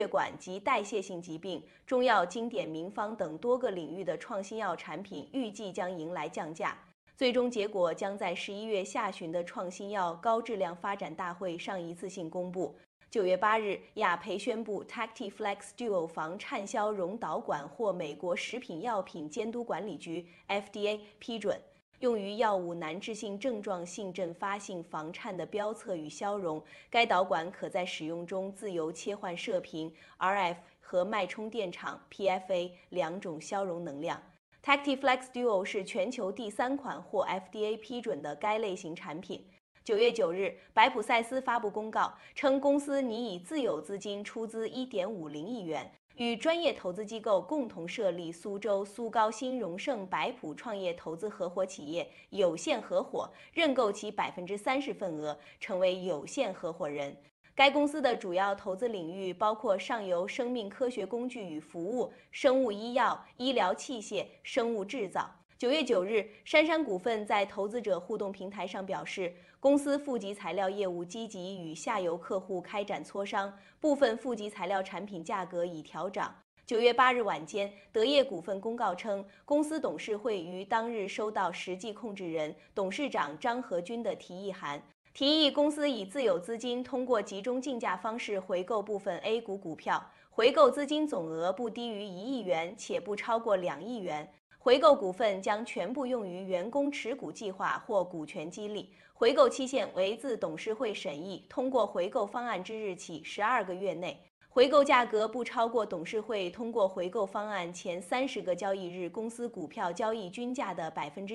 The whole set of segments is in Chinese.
血管及代谢性疾病、中药经典名方等多个领域的创新药产品预计将迎来降价。最终结果将在11月下旬的创新药高质量发展大会上一次性公布。9月8日，雅培宣布 TactiFlex Duo 防颤销溶导管获美国食品药品监督管理局 FDA 批准，用于药物难治性症状性阵发性防颤的标测与消融。该导管可在使用中自由切换射频、RF 和脉冲电场 PFA 两种消融能量。TactiFlex Duo 是全球第3款获 FDA 批准的该类型产品。9月9日，白普赛斯发布公告称，公司拟以自有资金出资1.50亿元，与专业投资机构共同设立苏州苏高新荣盛白普创业投资合伙企业有限合伙，认购其30%份额，成为有限合伙人。该公司的主要投资领域包括上游生命科学工具与服务、生物医药、医疗器械、生物制造。9月9日，杉杉股份在投资者互动平台上表示，公司负极材料业务积极与下游客户开展磋商，部分负极材料产品价格已调涨。9月8日晚间，德业股份公告称，公司董事会于当日收到实际控制人、董事长张和军的提议函，提议公司以自有资金通过集中竞价方式回购部分 A 股股票，回购资金总额不低于1亿元，且不超过2亿元。回购股份将全部用于员工持股计划或股权激励，回购期限为自董事会审议通过回购方案之日起12个月内，回购价格不超过董事会通过回购方案前30个交易日公司股票交易均价的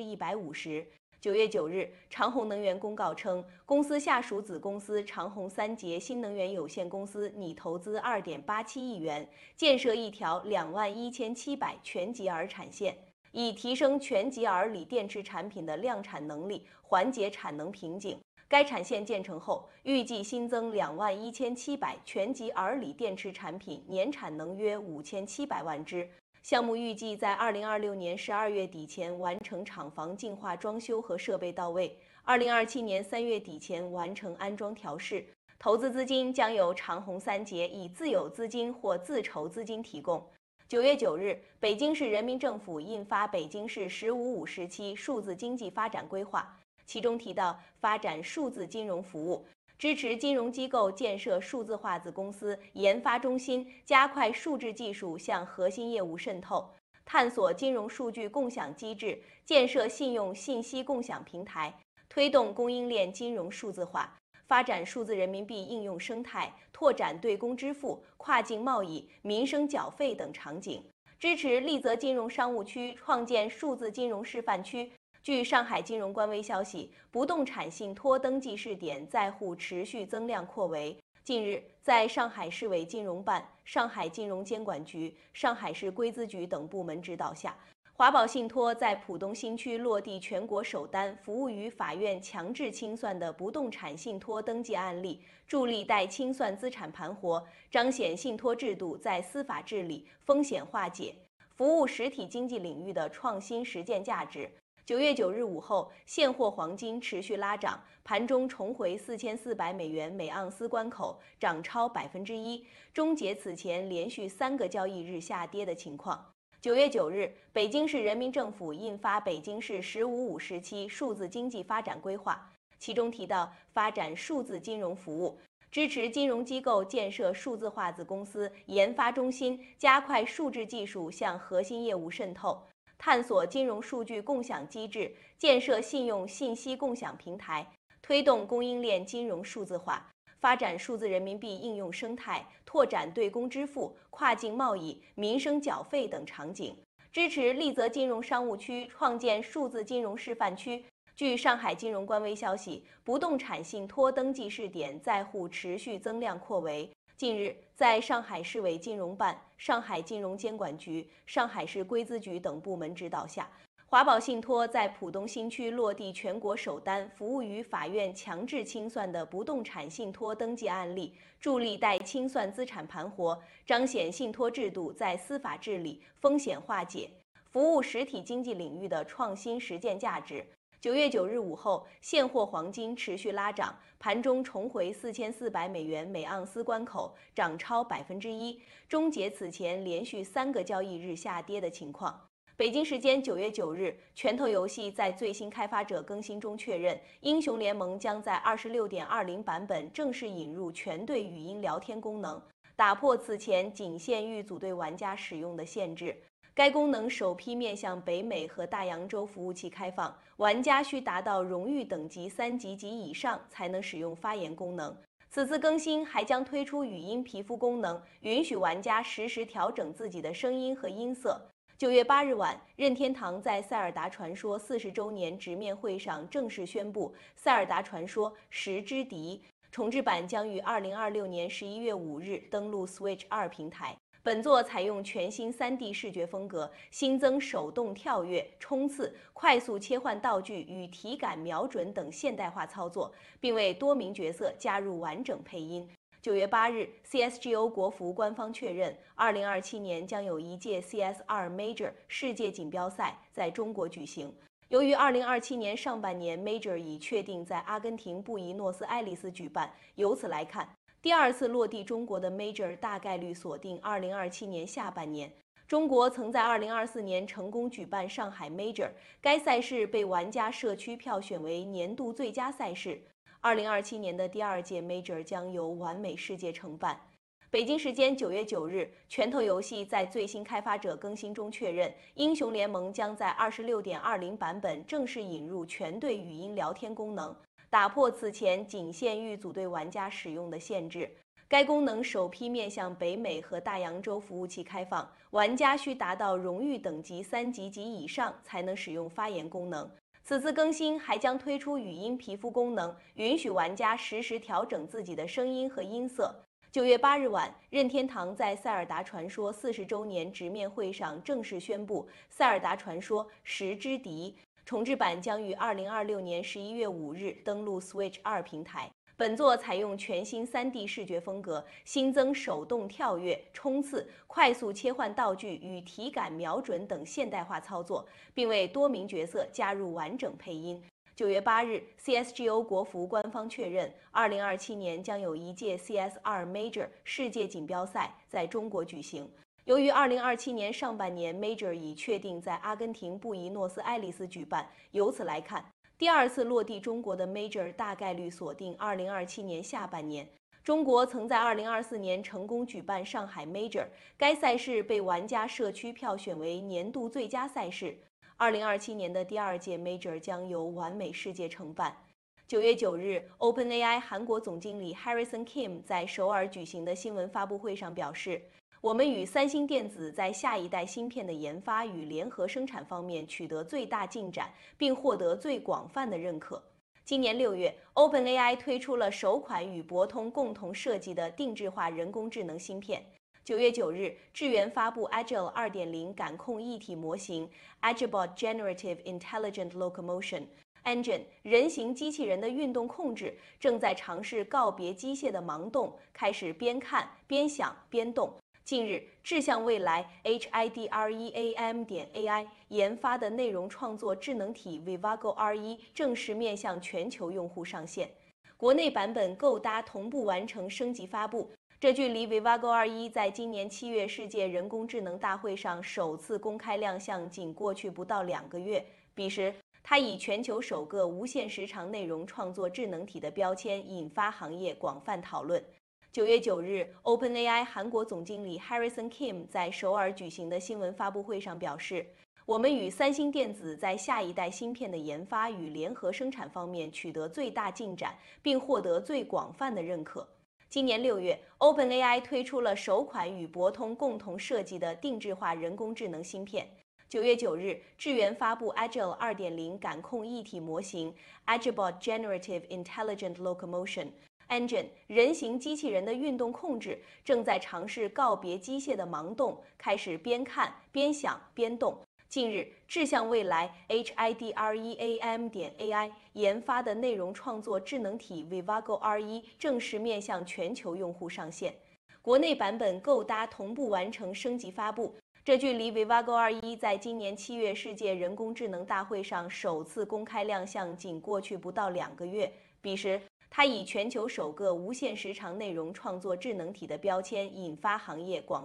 150%。9月9日，长虹能源公告称，公司下属子公司长虹三杰新能源有限公司拟投资2.87亿元，建设一条21700全极尔产线，以提升全极尔锂电池产品的量产能力，缓解产能瓶颈。该产线建成后，预计新增21700全极尔锂电池产品，年产能约5700万只。项目预计在2026年12月底前完成厂房净化装修和设备到位，2027年3月底前完成安装调试。投资资金将由长虹三杰以自有资金或自筹资金提供。9月9日，北京市人民政府印发北京市“十五五”时期数字经济发展规划，其中提到发展数字金融服务，支持金融机构建设数字化子公司、研发中心，加快数字技术向核心业务渗透，探索金融数据共享机制，建设信用信息共享平台，推动供应链金融数字化，发展数字人民币应用生态，拓展对公支付、跨境贸易、民生缴费等场景，支持丽泽金融商务区创建数字金融示范区。据上海金融官微消息，不动产信托登记试点在沪持续增量扩围。近日，在上海市委金融办、上海金融监管局、上海市规资局等部门指导下，华宝信托在浦东新区落地全国首单服务于法院强制清算的不动产信托登记案例，助力待清算资产盘活，彰显信托制度在司法治理、风险化解、服务实体经济领域的创新实践价值。9月9日午后，现货黄金持续拉涨，盘中重回4400美元每盎司关口，涨超1%，终结此前连续3个交易日下跌的情况。9月9日，北京市人民政府印发北京市“十五五”时期数字经济发展规划，其中提到发展数字金融服务，支持金融机构建设数字化子公司、研发中心，加快数字技术向核心业务渗透，探索金融数据共享机制，建设信用信息共享平台，推动供应链金融数字化，发展数字人民币应用生态，拓展对公支付、跨境贸易、民生缴费等场景，支持丽泽金融商务区创建数字金融示范区。据上海金融官微消息，不动产信托登记试点在沪持续增量扩围。近日，在上海市委金融办、上海金融监管局、上海市规资局等部门指导下，华宝信托在浦东新区落地全国首单服务于法院强制清算的不动产信托登记案例，助力待清算资产盘活，彰显信托制度在司法治理、风险化解、服务实体经济领域的创新实践价值。 9月9日午后，现货黄金持续拉涨，盘中重回4400美元每盎司关口，涨超1%，终结此前连续3个交易日下跌的情况。北京时间9月9日，拳头游戏在最新开发者更新中确认，英雄联盟将在26.20版本正式引入全队语音聊天功能，打破此前仅限于组队玩家使用的限制。该功能首批面向北美和大洋洲服务器开放，玩家需达到荣誉等级3级及以上才能使用发言功能。此次更新还将推出语音皮肤功能，允许玩家实时调整自己的声音和音色。9月8日晚，任天堂在《塞尔达传说》40周年直面会上正式宣布，《塞尔达传说：时之笛》重制版将于2026年11月5日登陆 Switch 2平台。本作采用全新3D 视觉风格，新增手动跳跃、冲刺、快速切换道具与体感瞄准等现代化操作，并为多名角色加入完整配音。9月8日 ，CSGO 国服官方确认，2027年将有一届 CS2 Major 世界锦标赛在中国举行。由于2027年上半年 Major 已确定在阿根廷布宜诺斯艾利斯举办，由此来看，第2次落地中国的 Major 大概率锁定2027年下半年。中国曾在2024年成功举办上海 Major， 该赛事被玩家社区票选为年度最佳赛事。2027年的第2届 Major 将由完美世界承办。北京时间9月9日，拳头游戏在最新开发者更新中确认，英雄联盟将在26.20版本正式引入全队语音聊天功能，打破此前仅限于组队玩家使用的限制。该功能首批面向北美和大洋洲服务器开放，玩家需达到荣誉等级3级及以上才能使用发言功能。此次更新还将推出语音皮肤功能，允许玩家实时调整自己的声音和音色。9月8日晚，任天堂在《塞尔达传说》40周年直面会上正式宣布，《塞尔达传说：时之笛》重制版将于2026年11月5日登陆 Switch 2平台。本作采用全新3D 视觉风格，新增手动跳跃、冲刺、快速切换道具与体感瞄准等现代化操作，并为多名角色加入完整配音。9月8日 ，CSGO 国服官方确认，2027年将有一届 CS2 Major 世界锦标赛在中国举行。由于2027年上半年 Major 已确定在阿根廷布宜诺斯艾利斯举办，由此来看，第2次落地中国的 Major 大概率锁定2027年下半年。中国曾在2024年成功举办上海 Major， 该赛事被玩家社区票选为年度最佳赛事。2027年的第2届 Major 将由完美世界承办。9月9日 ，OpenAI 韩国总经理 Harrison Kim 在首尔举行的新闻发布会上表示，我们与三星电子在下一代芯片的研发与联合生产方面取得最大进展，并获得最广泛的认可。今年6月 ，OpenAI 推出了首款与博通共同设计的定制化人工智能芯片。9月9日，智源发布 Agile 2.0感控一体模型 Agilebot Generative Intelligent Locomotion Engine 人形机器人的运动控制正在尝试告别机械的盲动，开始边看边想边动。近日，志向未来 HIDREAM.AI 研发的内容创作智能体 Vivago R1 正式面向全球用户上线，国内版本购搭同步完成升级发布。这距离 Vivago R1 在今年7月世界人工智能大会上首次公开亮相仅过去不到2个月。彼时，它以全球首个无限时长内容创作智能体的标签引发行业广泛讨论。9月9日 ，OpenAI 韩国总经理 Harrison Kim 在首尔举行的新闻发布会上表示，我们与三星电子在下一代芯片的研发与联合生产方面取得最大进展，并获得最广泛的认可。今年6月 ，OpenAI 推出了首款与博通共同设计的定制化人工智能芯片。9月9日，智源发布 Agile 2.0感控一体模型 Agilebot Generative Intelligent Locomotion Engine 人形机器人的运动控制正在尝试告别机械的盲动，开始边看边想边动。近日，志向未来 HIDREAM.AI 研发的内容创作智能体 Vivago R1 正式面向全球用户上线，国内版本购搭同步完成升级发布。 这距离 Vivago 21在今年7月世界人工智能大会上首次公开亮相仅过去不到2个月。彼时，它以全球首个无限时长内容创作智能体的标签引发行业广